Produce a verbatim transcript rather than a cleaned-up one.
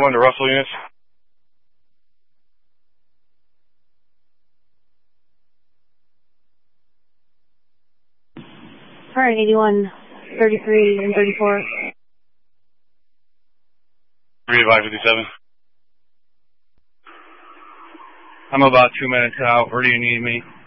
thirty-one to Russell units. Alright, eighty-one, thirty-three, and thirty-four. three five fifty-seven. I'm about two minutes out. Where do you need me?